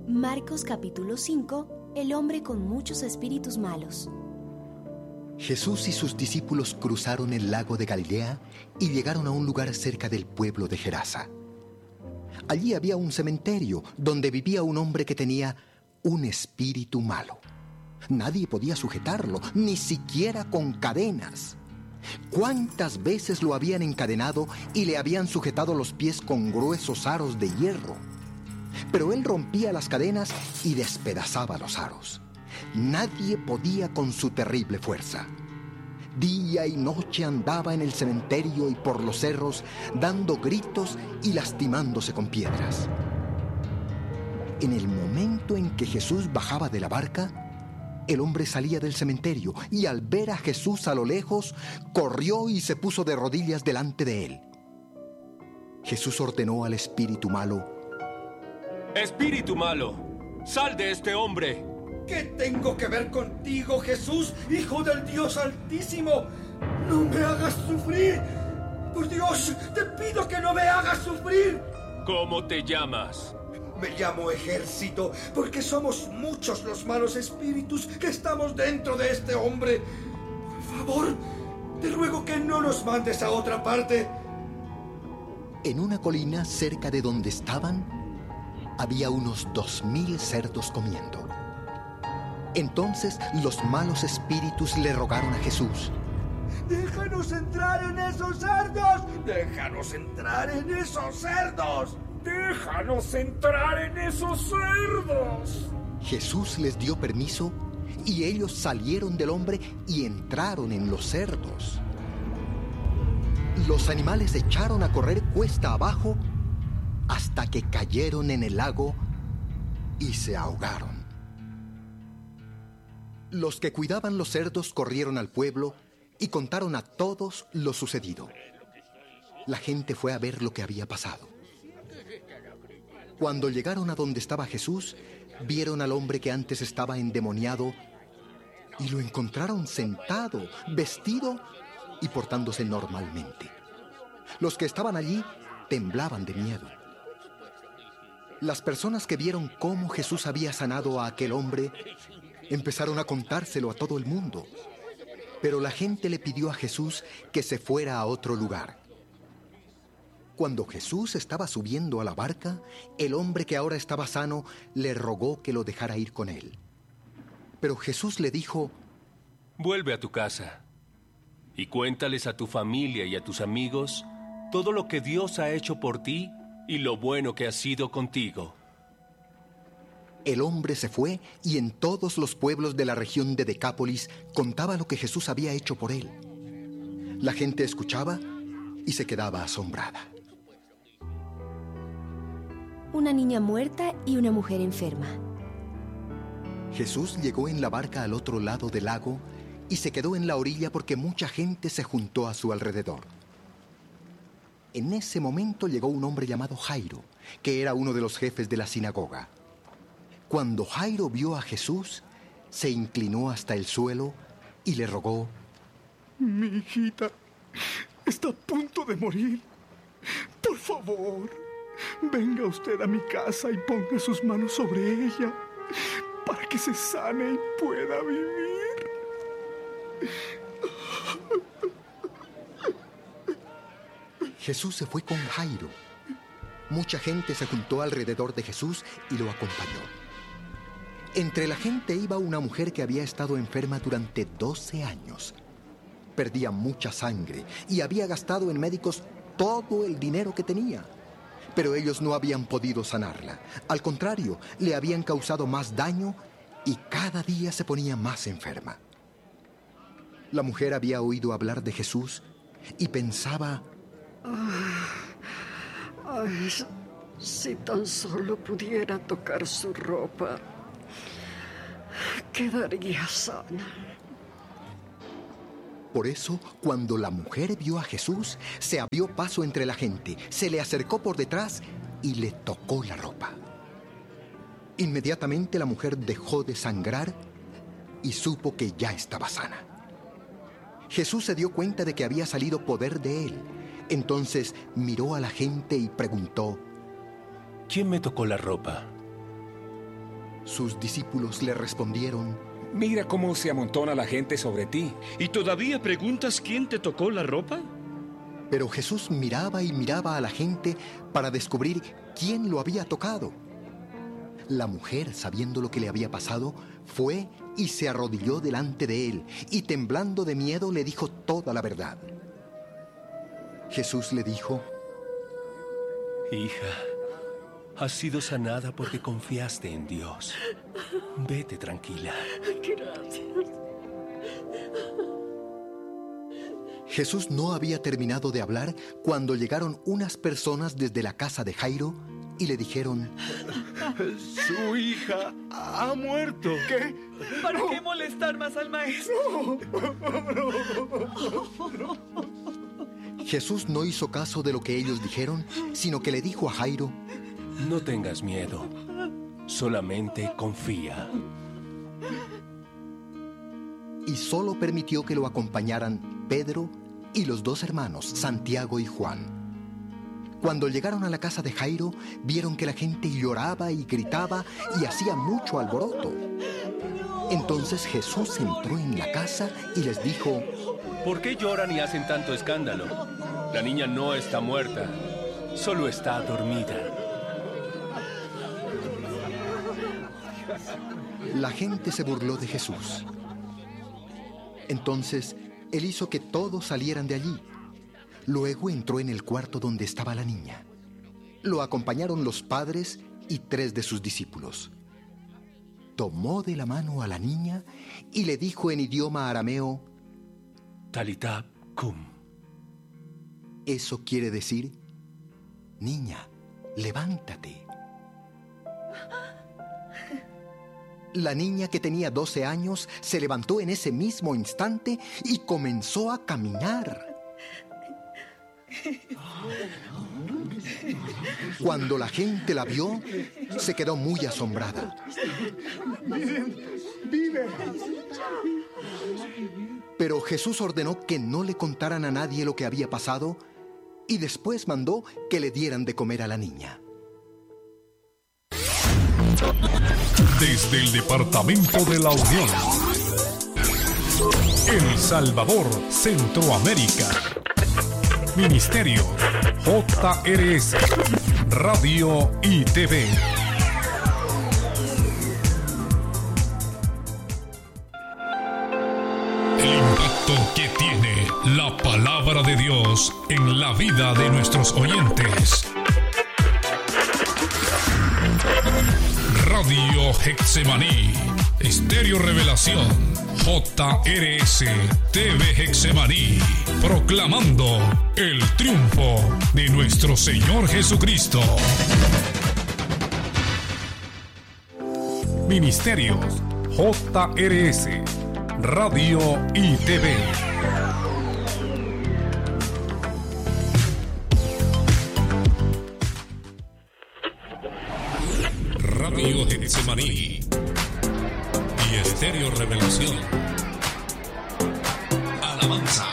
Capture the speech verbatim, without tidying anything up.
Marcos capítulo cinco. El hombre con muchos espíritus malos. Jesús y sus discípulos cruzaron el lago de Galilea y llegaron a un lugar cerca del pueblo de Gerasa. Allí había un cementerio donde vivía un hombre que tenía un espíritu malo. Nadie podía sujetarlo, ni siquiera con cadenas. ¿Cuántas veces lo habían encadenado y le habían sujetado los pies con gruesos aros de hierro? Pero él rompía las cadenas y despedazaba los aros. Nadie podía con su terrible fuerza. Día y noche andaba en el cementerio y por los cerros, dando gritos y lastimándose con piedras. En el momento en que Jesús bajaba de la barca, el hombre salía del cementerio y al ver a Jesús a lo lejos, corrió y se puso de rodillas delante de él. Jesús ordenó al espíritu malo: ¡Espíritu malo, sal de este hombre! ¿Qué tengo que ver contigo, Jesús, Hijo del Dios Altísimo? ¡No me hagas sufrir! ¡Por Dios, te pido que no me hagas sufrir! ¿Cómo te llamas? Me llamo Ejército, porque somos muchos los malos espíritus que estamos dentro de este hombre. Por favor, te ruego que no nos mandes a otra parte. En una colina cerca de donde estaban, había unos dos mil cerdos comiendo. Entonces los malos espíritus le rogaron a Jesús: ¡Déjanos entrar en esos cerdos! ¡Déjanos entrar en esos cerdos! ¡Déjanos entrar en esos cerdos! Jesús les dio permiso y ellos salieron del hombre y entraron en los cerdos. Los animales echaron a correr cuesta abajo hasta que cayeron en el lago y se ahogaron. Los que cuidaban los cerdos corrieron al pueblo y contaron a todos lo sucedido. La gente fue a ver lo que había pasado. Cuando llegaron a donde estaba Jesús, vieron al hombre que antes estaba endemoniado y lo encontraron sentado, vestido y portándose normalmente. Los que estaban allí temblaban de miedo. Las personas que vieron cómo Jesús había sanado a aquel hombre empezaron a contárselo a todo el mundo. Pero la gente le pidió a Jesús que se fuera a otro lugar. Cuando Jesús estaba subiendo a la barca, el hombre que ahora estaba sano le rogó que lo dejara ir con él. Pero Jesús le dijo: vuelve a tu casa y cuéntales a tu familia y a tus amigos todo lo que Dios ha hecho por ti y lo bueno que ha sido contigo. El hombre se fue y en todos los pueblos de la región de Decápolis contaba lo que Jesús había hecho por él. La gente escuchaba y se quedaba asombrada. Una niña muerta y una mujer enferma. Jesús llegó en la barca al otro lado del lago y se quedó en la orilla porque mucha gente se juntó a su alrededor. En ese momento llegó un hombre llamado Jairo, que era uno de los jefes de la sinagoga. Cuando Jairo vio a Jesús, se inclinó hasta el suelo y le rogó: mi hijita está a punto de morir. Por favor, venga usted a mi casa y ponga sus manos sobre ella para que se sane y pueda vivir. Jesús se fue con Jairo. Mucha gente se juntó alrededor de Jesús y lo acompañó. Entre la gente iba una mujer que había estado enferma durante doce años. Perdía mucha sangre y había gastado en médicos todo el dinero que tenía. Pero ellos no habían podido sanarla. Al contrario, le habían causado más daño y cada día se ponía más enferma. La mujer había oído hablar de Jesús y pensaba: ay, si tan solo pudiera tocar su ropa, quedaría sana. Por eso, cuando la mujer vio a Jesús, se abrió paso entre la gente, se le acercó por detrás y le tocó la ropa. Inmediatamente la mujer dejó de sangrar y supo que ya estaba sana. Jesús se dio cuenta de que había salido poder de él. Entonces miró a la gente y preguntó: ¿quién me tocó la ropa? Sus discípulos le respondieron: Mira cómo se amontona la gente sobre ti. ¿Y todavía preguntas quién te tocó la ropa? Pero Jesús miraba y miraba a la gente para descubrir quién lo había tocado. La mujer, sabiendo lo que le había pasado, fue y se arrodilló delante de él, y temblando de miedo le dijo toda la verdad. Jesús le dijo: Hija, has sido sanada porque confiaste en Dios. Vete tranquila. Gracias. Jesús no había terminado de hablar cuando llegaron unas personas desde la casa de Jairo y le dijeron: Su hija ha muerto. ¿Qué? ¿Para qué molestar más al maestro? Jesús no hizo caso de lo que ellos dijeron, sino que le dijo a Jairo: No tengas miedo, solamente confía. Y solo permitió que lo acompañaran Pedro y los dos hermanos, Santiago y Juan. Cuando llegaron a la casa de Jairo, vieron que la gente lloraba y gritaba y hacía mucho alboroto. Entonces Jesús entró en la casa y les dijo: ¿Por qué lloran y hacen tanto escándalo? La niña no está muerta, solo está dormida. La gente se burló de Jesús. Entonces él hizo que todos salieran de allí. Luego entró en el cuarto donde estaba la niña. Lo acompañaron los padres y tres de sus discípulos. Tomó de la mano a la niña y le dijo en idioma arameo: Talitá cum. Eso quiere decir: Niña, levántate. La niña, que tenía doce años, se levantó en ese mismo instante y comenzó a caminar. Cuando la gente la vio, se quedó muy asombrada. ¡Vive! Pero Jesús ordenó que no le contaran a nadie lo que había pasado y después mandó que le dieran de comer a la niña. Desde el Departamento de la Unión, El Salvador, Centroamérica, Ministerio J R S, Radio y T V. El impacto que tiene la palabra de Dios en la vida de nuestros oyentes. Radio Getsemaní, Estéreo Revelación, J R S, T V Getsemaní, proclamando el triunfo de nuestro Señor Jesucristo. Ministerios J R S, Radio y T V. Radio Getsemaní y Estéreo Revelación.